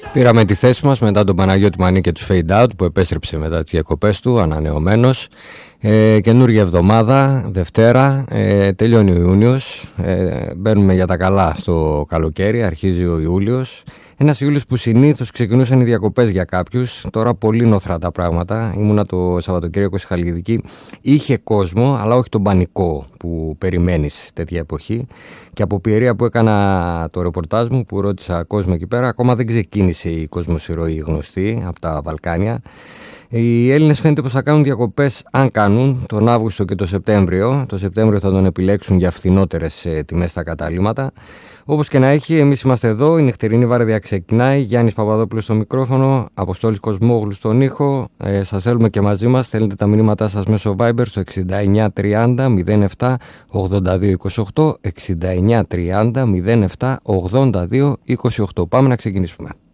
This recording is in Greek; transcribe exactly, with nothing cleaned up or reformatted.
Πήραμε τη θέση μας μετά τον Παναγιώτη Μανί και τους Fade Out που επέστρεψε μετά τις διακοπές του ανανεωμένος. Ε, καινούργια εβδομάδα, Δευτέρα, ε, τελειώνει ο Ιούνιος, ε, μπαίνουμε για τα καλά στο καλοκαίρι, αρχίζει ο Ιούλιος. Ένας Ιούλιος που συνήθως ξεκινούσαν οι διακοπές για κάποιους, τώρα πολύ νοθρά τα πράγματα. Ήμουνα το Σαββατοκύριακο στη Χαλκιδική, είχε κόσμο, αλλά όχι τον πανικό που περιμένεις τέτοια εποχή. Και από πιερία που έκανα το ρεπορτάζ μου, που ρώτησα κόσμο εκεί πέρα, ακόμα δεν ξεκίνησε η κοσμοσυρωή γνωστή από τα Βαλκάνια. Οι Έλληνες φαίνεται πως θα κάνουν διακοπές, αν κάνουν, τον Αύγουστο και τον Σεπτέμβριο. Το Σεπτέμβριο θα τον επιλέξουν για φθηνότερες τιμές στα κατάληματα. Όπως και να έχει, εμείς είμαστε εδώ. Η νυχτερινή βάρδια ξεκινάει. Γιάννης Παπαδόπουλος στο μικρόφωνο, Αποστόλης Κοσμόγλου στον ήχο. Ε, σας θέλουμε και μαζί μας. Στέλνετε τα μηνύματά σας μέσω Viber στο εξήντα εννιά τριάντα μηδέν επτά ογδόντα δύο είκοσι οκτώ. εξήντα εννιά τριάντα μηδέν επτά ογδόντα δύο είκοσι οκτώ. Πάμε να ξεκινήσουμε.